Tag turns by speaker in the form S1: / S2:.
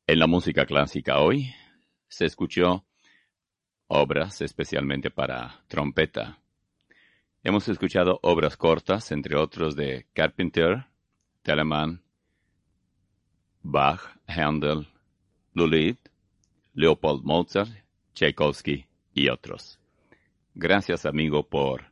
S1: En la música clásica hoy se escuchó obras especialmente para trompeta. Hemos escuchado obras cortas, entre otros de Carpenter, Telemann, Bach, Handel, Lully, Leopold Mozart, Tchaikovsky y otros. Gracias, amigo, por